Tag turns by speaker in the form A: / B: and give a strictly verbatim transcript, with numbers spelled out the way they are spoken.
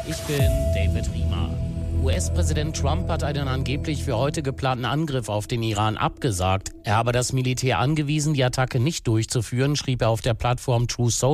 A: Ich bin David Riemer. U S-Präsident Trump hat einen angeblich für heute geplanten Angriff auf den Iran abgesagt. Er habe das Militär angewiesen, die Attacke nicht durchzuführen, schrieb er auf der Plattform Truth Social.